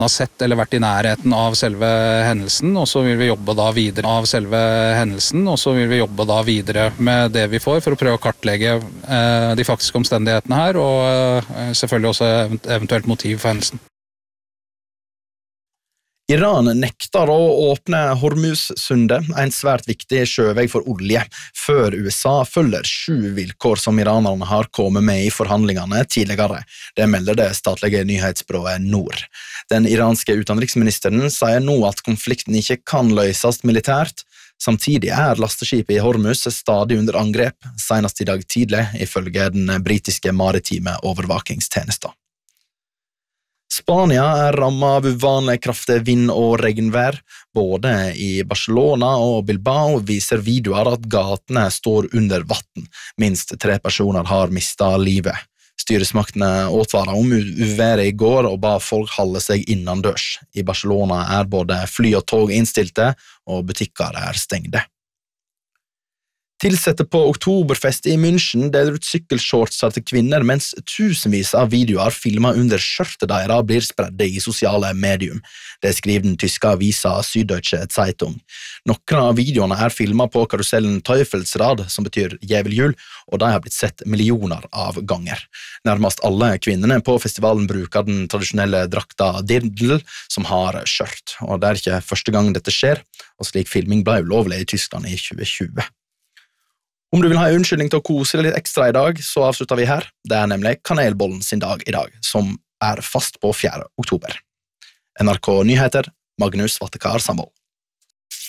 har sett eller vært i nærheten av selve hendelsen, og så vil vi jobbe da videre med det vi får for å prøve å kartlegge de faktiske omstendighetene her, og selvfølgelig også eventuelt motiv for hendelsen. Iran nekter å åpne Hormuz-sundet, en svært viktig sjøvei for olje, før USA følger 7 vilkår som iranerne har kommet med i forhandlingene tidligere. Det melder det statlige nyhetsbyrået NOR. Den iranske utenriksministeren sier nå at konflikten ikke kan løses militært. Samtidig lasteskipet i Hormuz stadig under angrep, senest i dag tidlig, ifølge den britiske maritime overvåkingstjenesten. Spania rammet av uvanlig kraftig vind- og regnvær. Både i Barcelona og Bilbao viser videoer at gatene står under vatten. Minst 3 personer har mistet livet. Styresmaktene advaret om uværet i går og ba folk holde seg innendørs. I Barcelona både fly og tog innstilte, og butikker stengte. Tilsette på Oktoberfest i München deler ut sykkelshortser til kvinner, mens tusenvis av videoer filmet under skjørtet deres blir spredde i sosiale medium. Det skriver den tyske avisa Süddeutsche Zeitung. Noen av videoene filmet på karusellen Teufelsrad, som betyr djevelhjul, og de har blitt sett millioner av ganger. Nærmest alle kvinnene på festivalen bruker den tradisjonelle drakta dirndl, som har skjørt, og det ikke første gang dette skjer, og slik filming ble ulovlig i Tyskland i 2020. Om du vil ha en unnskyldning til å kose deg litt ekstra i dag, så avslutter vi her. Det nemlig kanelbollen sin dag i dag, som fast på 4. oktober. NRK Nyheter, Magnus Vattekar Sandvold.